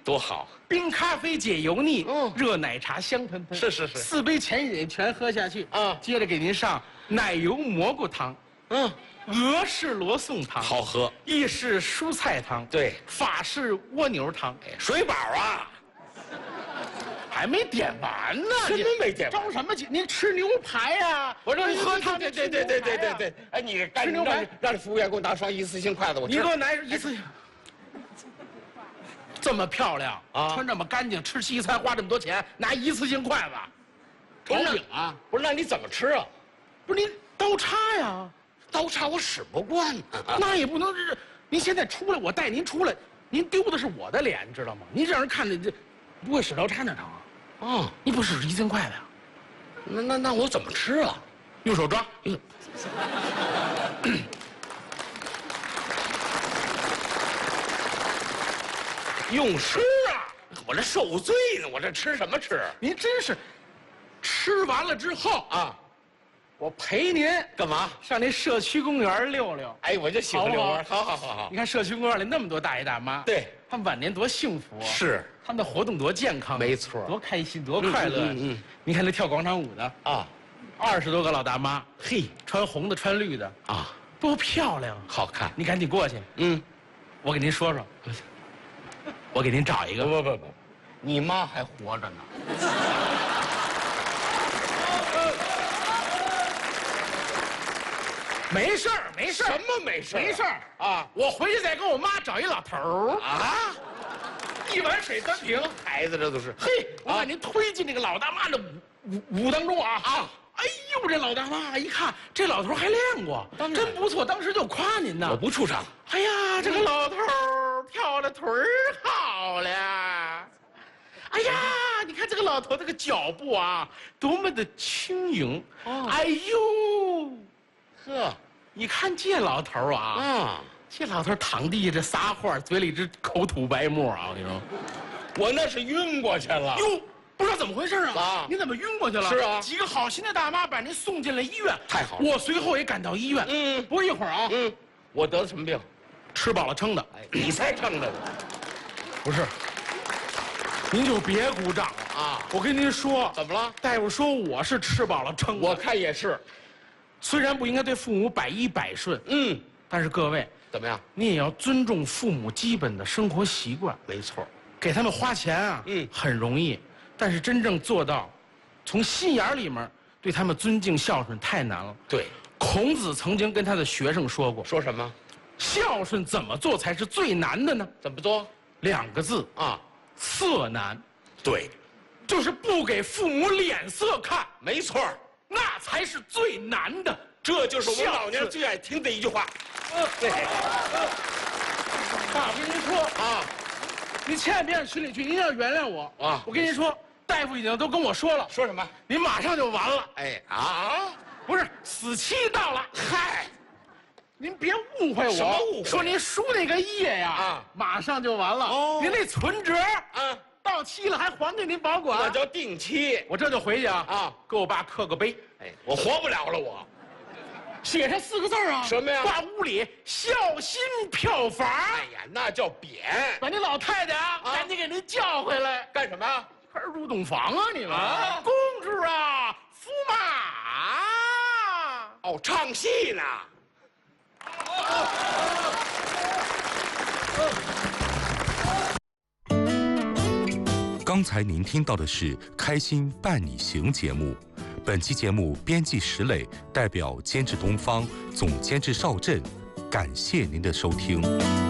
多好！ 冰咖啡解油腻， 嗯热奶茶香喷喷， 是 4杯前饮全喝下去啊接着给您上奶油蘑菇汤、俄式罗宋汤， 好喝。 意式蔬菜汤， 对， 法式蜗牛汤， 水饱啊， 还没点完呢， 什么没点完着什么急？您吃牛排呀？ 我说你喝汤对，哎，你吃赶紧牛排让服务员给我拿双一次性筷子，我吃。 你给我拿一次性。这么漂亮啊穿这么干净，吃西餐花这么多钱，拿一次性筷子， 不是炒饼啊？ 不是，那你怎么吃啊？ 不是您刀叉呀？ 刀叉我使不惯那也不能是。您现在出来，我带您出来，您丢的是我的脸，你知道吗？您让人看着这不会使刀叉那成啊？ 啊。 你不使一次性筷子呀？ 那我怎么吃啊？ 用手抓。 用吃啊！我这受罪呢，我这吃什么吃？ 您真是，吃完了之后啊， 我陪您干嘛？ 上那社区公园溜溜。 哎，我就喜欢遛弯。 好好。 你看社区公园里那么多大爷大妈， 对， 他们晚年多幸福啊！ 是他们的活动多健康， 没错多开心，多快乐。你看那跳广场舞的啊 ，20多个老大妈， 嘿穿红的，穿绿的， 啊， 多漂亮！ 好看。 你赶紧过去，我给您说说，我给您找一个。 不，你妈还活着呢。 没事儿，没事儿， 什么没事？ 没事儿啊！ 我回去再跟我妈找一老头儿啊， 一碗水端平。 孩子这都是。 嘿，我把您推进那个老大妈的舞当中啊！哎呦，这老大妈一看，这老头还练过，真不错，当时就夸您呢。 我不出场。 哎呀，这个老头跳的腿儿好了。哎呀，你看这个老头这个脚步啊，多么的轻盈。哎呦， 呵， 你看这老头啊，这老头躺地下这撒欢，嘴里直口吐白沫啊！我跟你说， 我那是晕过去了。 哟。不知道怎么回事啊！您怎么晕过去了？ 是啊， 几个好心的大妈把您送进了医院。 太好了， 我随后也赶到医院。不一会儿啊， 我得了什么病？ 吃饱了撑的。 哎，你才撑的呢。 不是，您就别鼓掌了啊！我跟您说， 怎么了？ 大夫说我是吃饱了撑的。 我看也是， 虽然不应该对父母百依百顺，但是各位怎么样？ 你也要尊重父母基本的生活习惯。 没错， 给他们花钱啊，很容易。但是真正做到，从心眼里面对他们尊敬孝顺太难了。 对， 孔子曾经跟他的学生说过， 说什么？ 孝顺怎么做才是最难的呢？ 怎么做 ？2个字啊，色难。 对， 就是不给父母脸色看。 没错， 那才是最难的。 这就是我们老年人最爱听的一句话。对。 爸，我跟您说啊。你千万别让群里去，一定要原谅我啊！我跟您说，大夫已经都跟我说了， 说什么？ 您马上就完了。 哎啊， 不是，死期到了。嗨，您别误会我。 什么误会？ 说您输那个液呀，马上就完了。哦，您那存折到期了还还给您保管， 那叫定期。 我这就回去给我爸刻个碑。 哎，我活不了了我。 写上4个字啊， 什么呀？ 挂屋里，孝心票房。 哎呀，那叫匾。 把那老太太赶紧给您叫回来， 干什么呀？ 还是入洞房啊你们？公主啊，驸马。 哦，唱戏呢。 刚才您听到的是《开心伴你行》节目。本期节目编辑石磊，代表监制东方，总监制邵震，感谢您的收听。